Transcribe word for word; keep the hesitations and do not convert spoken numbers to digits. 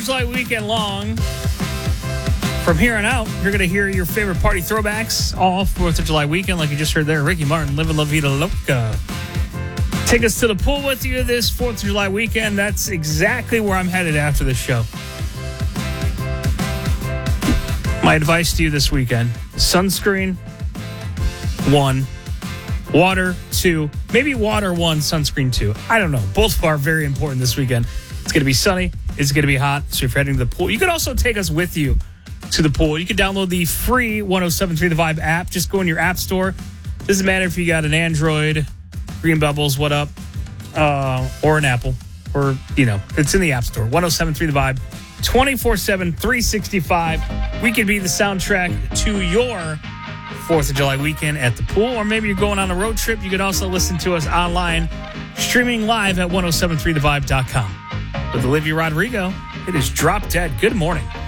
of July weekend long. From here on out, you're going to hear your favorite party throwbacks all fourth of July weekend, like you just heard there. Ricky Martin, Livin' La Vida Loca. Take us to the pool with you this fourth of July weekend. That's exactly where I'm headed after this show. My advice to you this weekend, sunscreen, one. Water, two. Maybe water, one. Sunscreen, two. I don't know. Both are very important this weekend. It's going to be sunny. It's going to be hot. So if you're heading to the pool, you can also take us with you to the pool. You can download the free one oh seven point three The Vibe app. Just go in your app store. Doesn't matter if you got an Android, Green Bubbles, what up, uh, or an Apple, or, you know, it's in the app store. one oh seven point three The Vibe, twenty-four seven, three sixty-five. We could be the soundtrack to your fourth of July weekend at the pool, or maybe you're going on a road trip. You can also listen to us online, streaming live at ten seventy-three the vibe dot com. With Olivia Rodrigo, it is Drop Dead. Good morning.